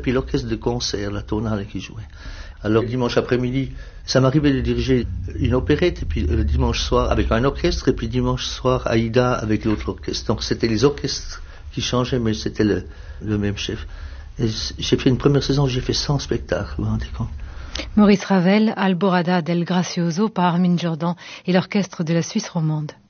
puis l'orchestre de concert, la Tonale, qui jouait. Alors dimanche après-midi, ça m'arrivait de diriger une opérette, et puis le dimanche soir avec un orchestre, et puis dimanche soir Aïda avec l'autre orchestre. Donc c'était les orchestres qui changeaient, mais c'était le même chef. Et j'ai fait une première saison, j'ai fait 100 spectacles, vous vous rendez compte? Maurice Ravel, Alborada del Gracioso par Armin Jordan et l'orchestre de la Suisse romande.